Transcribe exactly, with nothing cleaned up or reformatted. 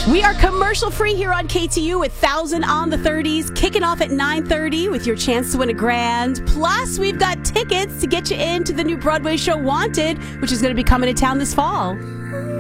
We are commercial free here on K T U with Thousand on the thirties, kicking off at nine thirty with your chance to win a grand. Plus, we've got tickets to get you into the new Broadway show Wanted, which is going to be coming to town this fall.